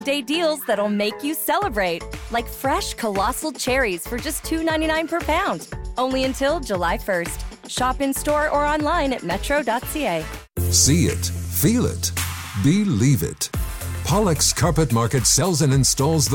Day deals that'll make you celebrate, like fresh colossal cherries for just $2.99 per pound. Only until July 1st. Shop in store or online at metro.ca. See it, feel it, believe it. Pollock's Carpet Market sells and installs the